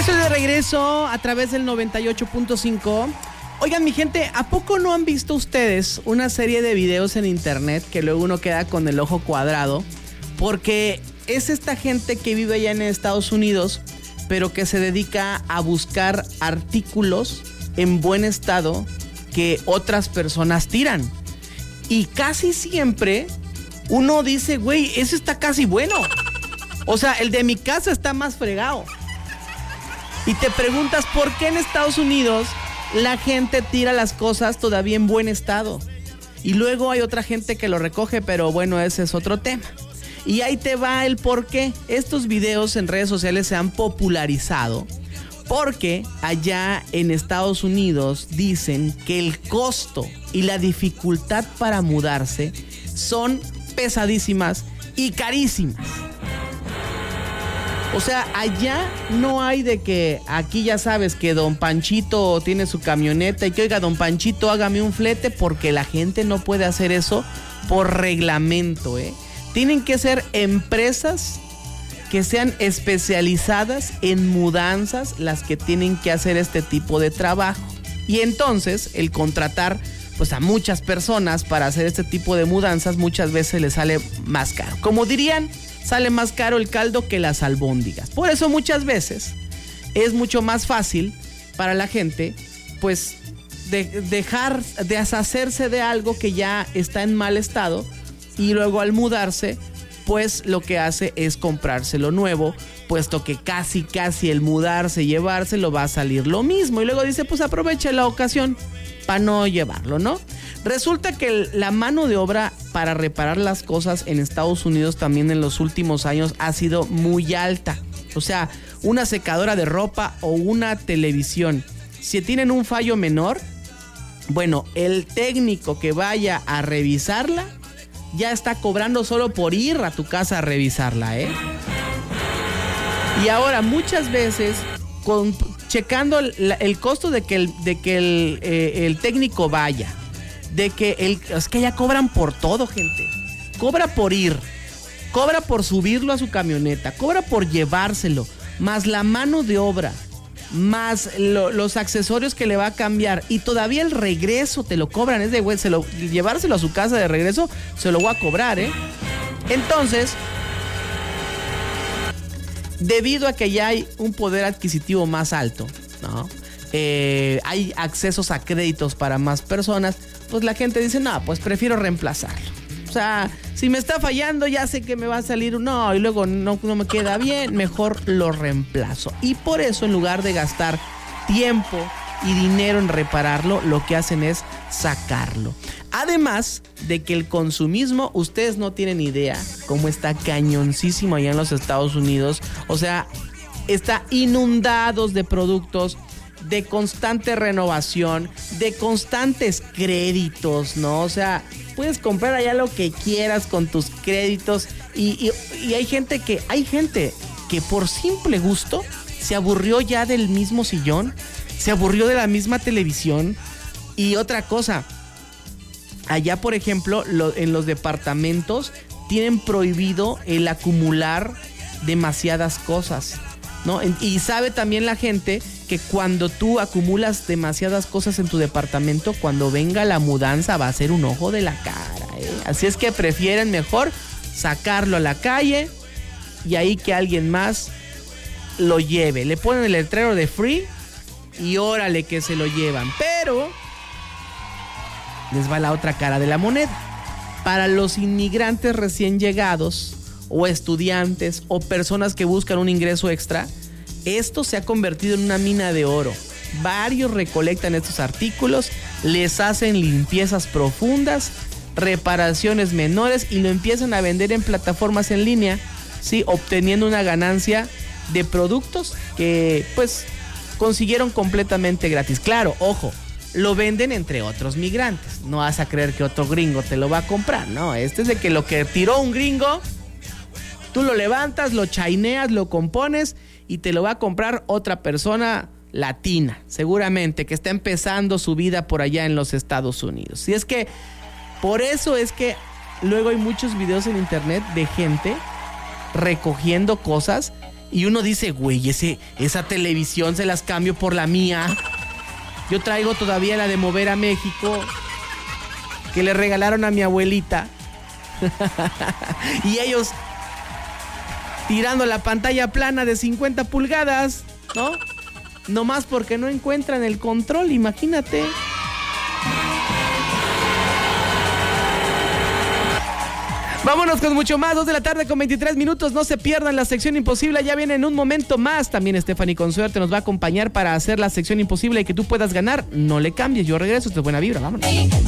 Estoy de regreso a través del 98.5. Oigan, mi gente, ¿a poco no han visto ustedes una serie de videos en internet que luego uno queda con el ojo cuadrado? Porque es esta gente que vive allá en Estados Unidos, pero que se dedica a buscar artículos en buen estado que otras personas tiran. Y casi siempre uno dice, güey, ese está casi bueno. O sea, el de mi casa está más fregado. Y te preguntas, ¿por qué en Estados Unidos la gente tira las cosas todavía en buen estado? Y luego hay otra gente que lo recoge, pero bueno, ese es otro tema. Y ahí te va el por qué. Estos videos en redes sociales se han popularizado porque allá en Estados Unidos dicen que el costo y la dificultad para mudarse son pesadísimas y carísimas. O sea, allá no hay de que aquí ya sabes que don Panchito tiene su camioneta y que oiga, don Panchito, hágame un flete, porque la gente no puede hacer eso por reglamento, ¿eh? Tienen que ser empresas que sean especializadas en mudanzas las que tienen que hacer este tipo de trabajo. Y entonces el contratar pues a muchas personas para hacer este tipo de mudanzas muchas veces les sale más caro. Como dirían, sale más caro el caldo que las albóndigas. Por eso muchas veces es mucho más fácil para la gente pues dejar de deshacerse de algo que ya está en mal estado, y luego al mudarse pues lo que hace es comprárselo nuevo, puesto que casi el mudarse y llevárselo va a salir lo mismo, y luego dice pues aproveche la ocasión para no llevarlo, ¿no? Resulta que la mano de obra para reparar las cosas en Estados Unidos también en los últimos años ha sido muy alta. O sea, una secadora de ropa o una televisión, si tienen un fallo menor, bueno, el técnico que vaya a revisarla ya está cobrando solo por ir a tu casa a revisarla, ¿eh? Y ahora muchas veces checando el costo de que el técnico vaya, de que es que ya cobran por todo, gente. Cobra por ir, cobra por subirlo a su camioneta, cobra por llevárselo, más la mano de obra, más los accesorios que le va a cambiar, y todavía el regreso te lo cobran. Es de güey, llevárselo a su casa de regreso se lo voy a cobrar, ¿eh? Entonces, debido a que ya hay un poder adquisitivo más alto, ¿no? Hay accesos a créditos para más personas, pues la gente dice, no, pues prefiero reemplazarlo. O sea, si me está fallando, ya sé que me va a salir no, y luego no me queda bien, mejor lo reemplazo. Y por eso, en lugar de gastar tiempo y dinero en repararlo, lo que hacen es sacarlo. Además de que el consumismo, ustedes no tienen idea cómo está cañoncísimo allá en los Estados Unidos. O sea, está inundados de productos, de constante renovación, de constantes créditos, ¿no? O sea, puedes comprar allá lo que quieras con tus créditos, y hay gente que por simple gusto se aburrió ya del mismo sillón, se aburrió de la misma televisión. Y otra cosa, allá por ejemplo en los departamentos tienen prohibido el acumular demasiadas cosas, ¿no? Y sabe también la gente que cuando tú acumulas demasiadas cosas en tu departamento, cuando venga la mudanza va a ser un ojo de la cara, ¿eh? Así es que prefieren mejor sacarlo a la calle y ahí que alguien más lo lleve. Le ponen el letrero de free y órale que se lo llevan. Pero les va la otra cara de la moneda. Para los inmigrantes recién llegados, o estudiantes, o personas que buscan un ingreso extra, esto se ha convertido en una mina de oro. Varios recolectan estos artículos, les hacen limpiezas profundas, reparaciones menores, y lo empiezan a vender en plataformas en línea, ¿sí? Obteniendo una ganancia de productos que pues consiguieron completamente gratis. Claro, ojo, lo venden entre otros migrantes. No vas a creer que otro gringo te lo va a comprar, no. Este es de que lo que tiró un gringo, tú lo levantas, lo chaineas, lo compones y te lo va a comprar otra persona latina, seguramente, que está empezando su vida por allá en los Estados Unidos. Y es que por eso es que luego hay muchos videos en internet de gente recogiendo cosas Y uno dice, güey, esa televisión se las cambio por la mía. Yo traigo todavía la de Mover a México, que le regalaron a mi abuelita. Y ellos tirando la pantalla plana de 50 pulgadas, ¿no? Nomás porque no encuentran el control, imagínate. Vámonos con mucho más, 2 de la tarde con 23 minutos. No se pierdan la sección imposible, ya viene en un momento más. También Stephanie con suerte nos va a acompañar para hacer la sección imposible y que tú puedas ganar. No le cambies, yo regreso, esto es Buena Vibra, vámonos.